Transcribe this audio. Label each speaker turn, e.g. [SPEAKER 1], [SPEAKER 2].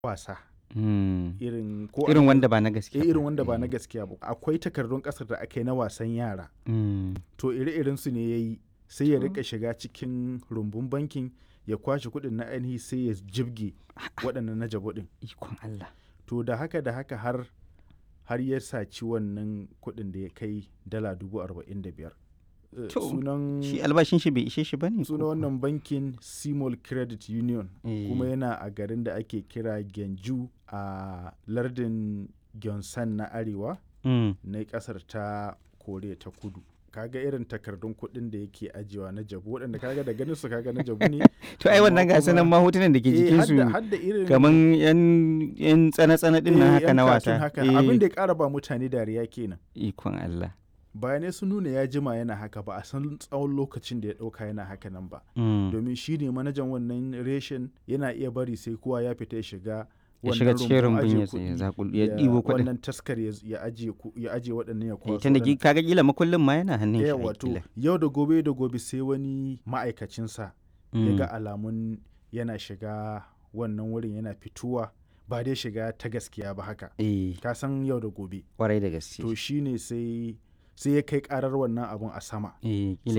[SPEAKER 1] wasa
[SPEAKER 2] Mm.
[SPEAKER 1] irin ko
[SPEAKER 2] Irin wanda ba na gaskiya
[SPEAKER 1] irin
[SPEAKER 2] ba.
[SPEAKER 1] wanda ba na gaskiya ba. Akwai takardun ƙasar da aka yi na wasan yara.
[SPEAKER 2] Mm.
[SPEAKER 1] To ire-iren su ne ya yi sai ya
[SPEAKER 2] To.
[SPEAKER 1] rika shiga cikin rumbun bankin ya kwashe kuɗin na ainihi sai ya jibge waɗannan na jabu ɗin.
[SPEAKER 2] Ikon Allah.
[SPEAKER 1] To da haka har ya saci wannan kuɗin da ya kai dala 45,000.
[SPEAKER 2] To,
[SPEAKER 1] Sunan
[SPEAKER 2] shi albashin shi bai ishe shi ba ne?
[SPEAKER 1] sunan wannan bankin Simol Credit Union kuma
[SPEAKER 2] Eh.
[SPEAKER 1] yana a garin da ake kira Genju a lardin Gyeonsan na arewa
[SPEAKER 2] Mm.
[SPEAKER 1] na ƙasar ta Koriya ta Kudu. Kaga irin takardun kuɗin da yake ajiyewa na jabu waɗanda kaga da ganin su kaga na jabu ne.
[SPEAKER 2] To ai wannan
[SPEAKER 1] amma
[SPEAKER 2] gasa nan
[SPEAKER 1] kuma-
[SPEAKER 2] ma hotunan da ke jikinsu
[SPEAKER 1] hadda irin
[SPEAKER 2] kaman yan tsana-tsana din nan haka
[SPEAKER 1] yan
[SPEAKER 2] na
[SPEAKER 1] cartoon
[SPEAKER 2] wasa.
[SPEAKER 1] haka. Abin da ya ƙara ba mutane dariya kenan.
[SPEAKER 2] Ikon Allah.
[SPEAKER 1] Bayanai sun nuna ya jima yana haka ba a san tsawon lokacin da ya ɗauka yana haka nan ba.
[SPEAKER 2] Mm.
[SPEAKER 1] Domin shi ne manajan wannan reshen yana iya bari sai kowa ya fita ya shiga
[SPEAKER 2] Ya shiga cikin rumbun
[SPEAKER 1] ajiye
[SPEAKER 2] ya
[SPEAKER 1] kuɗi,
[SPEAKER 2] ya ɗibo kuɗin.
[SPEAKER 1] wannan taskar ya ajiye waɗannan ya
[SPEAKER 2] Eh,
[SPEAKER 1] kwaso
[SPEAKER 2] tunda
[SPEAKER 1] waɗannan.
[SPEAKER 2] kaga kila makullin ma yana hannun shi. ai
[SPEAKER 1] Wato
[SPEAKER 2] kila.
[SPEAKER 1] yau da gobe sai wani ma'aikacinsa ya
[SPEAKER 2] Mm.
[SPEAKER 1] ga alamun yana shiga wannan wurin yana fituwa ba dai shiga ta gaskiya ba haka.
[SPEAKER 2] Eh,
[SPEAKER 1] Ka san yau da gobe.
[SPEAKER 2] kwarai da gaske.
[SPEAKER 1] To shi ne sai ya kai karar wannan abun a sama.
[SPEAKER 2] Eh, kila